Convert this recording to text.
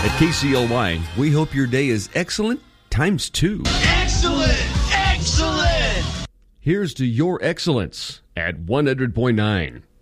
At KCLY, we hope your day is excellent times 2. Excellent! Excellent! Here's to your excellence at 100.9.